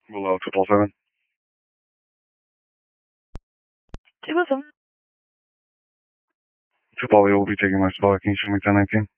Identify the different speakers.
Speaker 1: Below 777.
Speaker 2: 207.
Speaker 1: Two Poly will be taking my spot. Can you show me 1019?